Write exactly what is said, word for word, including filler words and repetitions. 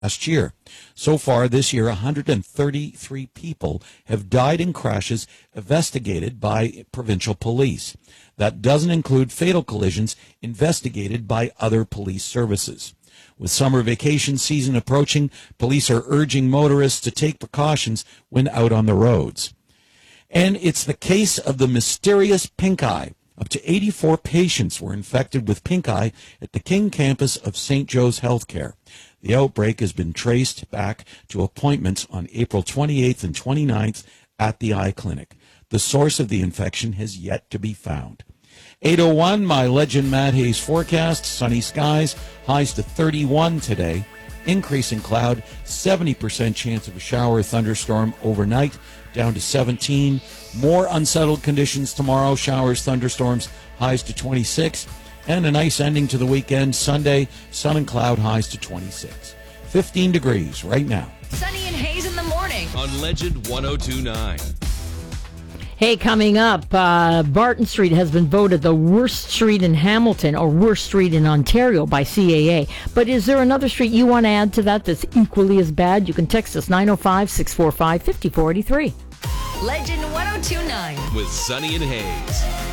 last year. So far this year, one hundred thirty-three people have died in crashes investigated by provincial police. That doesn't include fatal collisions investigated by other police services. With summer vacation season approaching, police are urging motorists to take precautions when out on the roads. And it's the case of the mysterious pink eye. Up to eighty-four patients were infected with pink eye at the King campus of Saint Joe's Healthcare. The outbreak has been traced back to appointments on April twenty-eighth and twenty-ninth at the eye clinic. The source of the infection has yet to be found. eight oh one, my Legend Matt Hayes forecast. Sunny skies, highs to thirty-one today. Increasing cloud, seventy percent chance of a shower or thunderstorm overnight, down to seventeen. More unsettled conditions tomorrow, showers, thunderstorms, highs to twenty-six. And a nice ending to the weekend, Sunday, sun and cloud, highs to twenty-six. fifteen degrees right now. Sunny and Hayes in the morning on Legend one oh two point nine. Hey, coming up, uh, Barton Street has been voted the worst street in Hamilton or worst street in Ontario by C A A. But is there another street you want to add to that that's equally as bad? You can text us nine oh five, six four five, five four eight three. Legend one oh two point nine with Sunny and Hayes.